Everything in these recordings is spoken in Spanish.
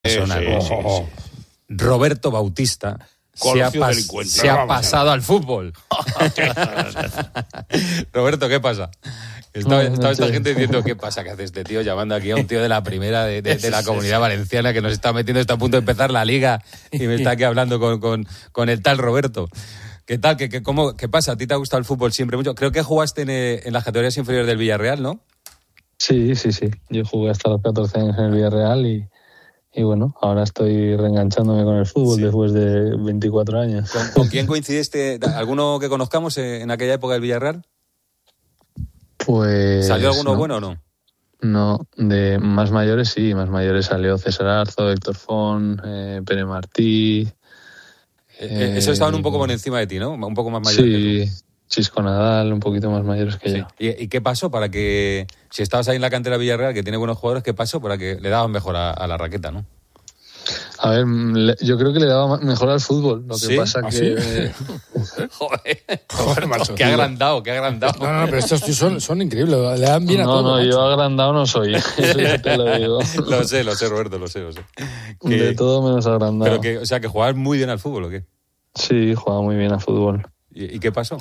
Sí. Roberto Bautista se ha pasado al fútbol. Roberto, ¿qué pasa? Estaba esta gente diciendo, ¿qué pasa? ¿Qué hace este tío llamando aquí a un tío de la primera de la Comunidad Valenciana que nos está metiendo, está a punto de empezar la liga y me está aquí hablando con el tal Roberto? ¿Qué tal? ¿Qué pasa? ¿A ti te ha gustado el fútbol siempre mucho? Creo que jugaste en las categorías inferiores del Villarreal, ¿no? Sí. Yo jugué hasta los 14 años en el Villarreal y bueno, ahora estoy reenganchándome con el fútbol después de 24 años. ¿Con quién coincidiste? ¿Alguno que conozcamos en aquella época del Villarreal? Pues... ¿Salió alguno bueno o no? No, de más mayores sí, más mayores salió César Arzo, Héctor Font, Pere Martí... Esos estaban un poco por encima de ti, ¿no? Un poco más mayores que tú. Sí, Chisco Nadal, un poquito más mayores que yo. ¿Y qué pasó para que, si estabas ahí en la cantera Villarreal, que tiene buenos jugadores, qué pasó para que le daban mejor a la raqueta, ¿no? A ver, yo creo que le daba mejor al fútbol. Lo que pasa que... Joder, macho. Qué agrandado. No, pero estos tíos son increíbles. Le dan bien a todo. No, yo agrandado no soy. Eso ya te lo digo. Lo sé, Roberto, lo sé. De todo menos agrandado. Pero que jugabas muy bien al fútbol, ¿o qué? Sí, jugaba muy bien al fútbol. ¿Y qué pasó?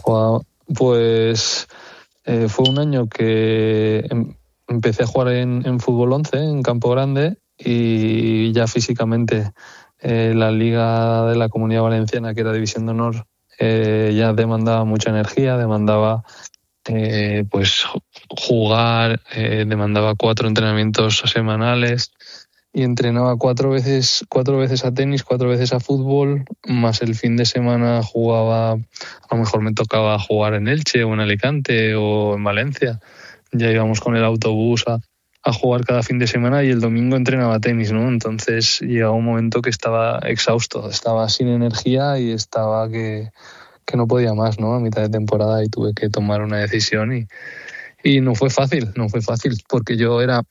Pues fue un año que empecé a jugar en fútbol 11, en Campo Grande, y ya físicamente la Liga de la Comunidad Valenciana, que era División de Honor, ya demandaba mucha energía, demandaba pues jugar, demandaba 4 entrenamientos semanales y entrenaba 4 veces a tenis, 4 veces a fútbol, más el fin de semana jugaba, a lo mejor me tocaba jugar en Elche o en Alicante o en Valencia. Ya íbamos con el autobús a jugar cada fin de semana y el domingo entrenaba tenis, ¿no? Entonces llegaba un momento que estaba exhausto, estaba sin energía y estaba que no podía más, ¿no? A mitad de temporada y tuve que tomar una decisión y no fue fácil, porque yo era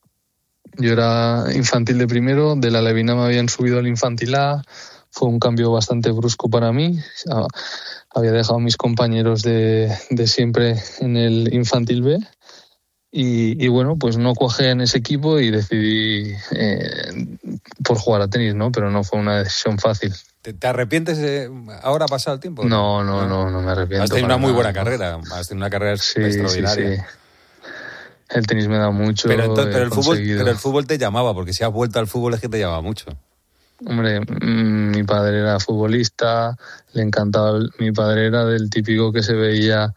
infantil de primero, de la Levina me habían subido al infantil A, fue un cambio bastante brusco para mí. Había dejado a mis compañeros de siempre en el infantil B y bueno, pues no cuajé en ese equipo y decidí por jugar a tenis, ¿no? Pero no fue una decisión fácil. ¿Te arrepientes ahora pasado el tiempo? No me arrepiento. Has tenido una muy buena carrera, has tenido una carrera extraordinaria. Sí. El tenis me da mucho. Pero el fútbol te llamaba, porque si has vuelto al fútbol es que te llama mucho. Hombre, mi padre era futbolista, le encantaba. Mi padre era del típico que se veía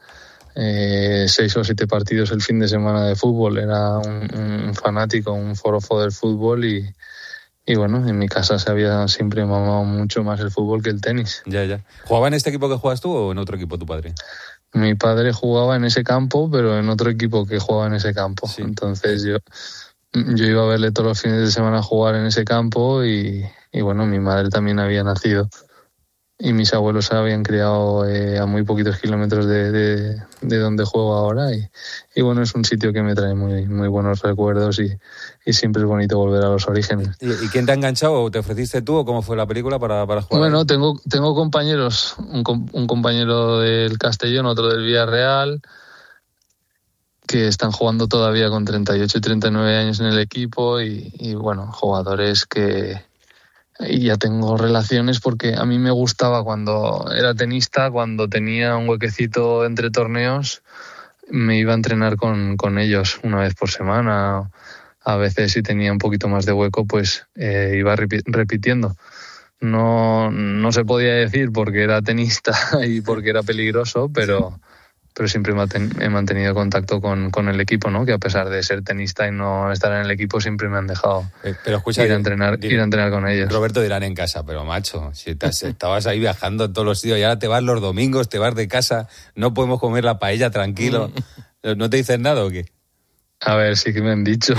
6 o 7 partidos el fin de semana de fútbol. Era un fanático, un forofo del fútbol y bueno, en mi casa se había siempre mamado mucho más el fútbol que el tenis. Ya. ¿Jugaba en este equipo que juegas tú o en otro equipo tu padre? Mi padre jugaba en ese campo, pero en otro equipo que jugaba en ese campo. Sí. Entonces yo iba a verle todos los fines de semana jugar en ese campo y bueno, mi madre también había nacido. Y mis abuelos se habían criado a muy poquitos kilómetros de donde juego ahora. Y bueno, es un sitio que me trae muy, muy buenos recuerdos y siempre es bonito volver a los orígenes. ¿Y quién te ha enganchado? ¿Te ofreciste tú o cómo fue la película para jugar? Bueno, tengo compañeros, un compañero del Castellón, otro del Villarreal, que están jugando todavía con 38 y 39 años en el equipo y bueno, jugadores que... Y ya tengo relaciones porque a mí me gustaba cuando era tenista, cuando tenía un huequecito entre torneos, me iba a entrenar con ellos una vez por semana. A veces si tenía un poquito más de hueco, pues iba repitiendo. No se podía decir porque era tenista y porque era peligroso, pero siempre he mantenido contacto con el equipo, ¿no? Que a pesar de ser tenista y no estar en el equipo, siempre me han dejado ir a entrenar con ellos. Roberto, dirán en casa, pero macho, si estabas ahí viajando en todos los sitios y ahora te vas los domingos, te vas de casa, no podemos comer la paella tranquilo. ¿No te dicen nada o qué? A ver, sí que me han dicho.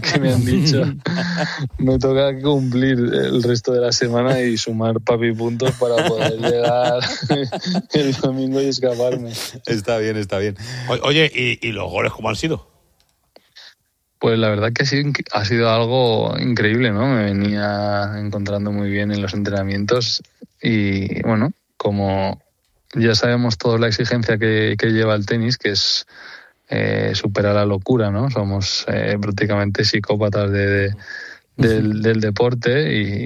Me toca cumplir el resto de la semana y sumar puntos para poder llegar el domingo y escaparme. Está bien. Oye, ¿y los goles cómo han sido? Pues la verdad que ha sido algo increíble, ¿no? Me venía encontrando muy bien en los entrenamientos y bueno, como ya sabemos toda la exigencia que lleva el tenis, que es supera la locura, ¿no? Somos prácticamente psicópatas del deporte